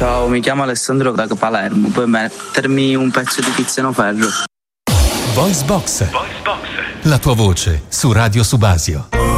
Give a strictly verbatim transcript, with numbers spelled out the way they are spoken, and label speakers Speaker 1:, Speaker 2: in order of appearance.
Speaker 1: Ciao, mi chiamo Alessandro da Palermo, puoi mettermi un pezzo di Tiziano Ferro?
Speaker 2: Voice Box. Voice Box. La tua voce su Radio Subasio.